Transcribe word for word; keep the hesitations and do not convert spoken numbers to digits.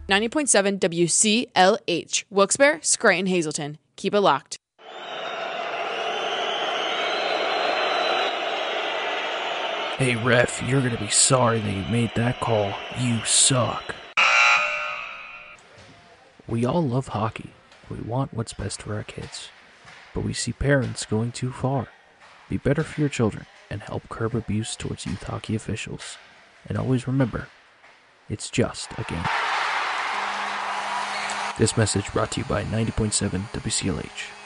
ninety point seven W C L H, Wilkes-Barre, Scranton, Hazleton. Keep it locked. Hey ref, you're gonna be sorry that you made that call. You suck. We all love hockey. We want what's best for our kids. But we see parents going too far. Be better for your children and help curb abuse towards youth hockey officials. And always remember, it's just a game. This message brought to you by ninety point seven W C L H.